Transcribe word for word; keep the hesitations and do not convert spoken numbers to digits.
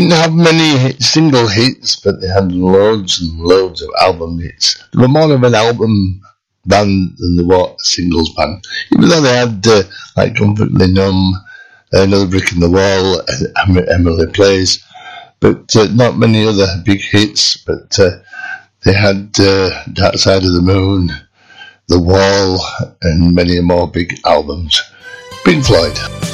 didn't have many hit, single hits, but they had loads and loads of album hits. They were more of an album band than they were a singles band. Even though they had uh, like Comfortably Numb, Another Brick in the Wall, and Emily Plays, but uh, not many other big hits. But uh, they had uh, Dark Side of the Moon, The Wall, and many more big albums. Pink Floyd.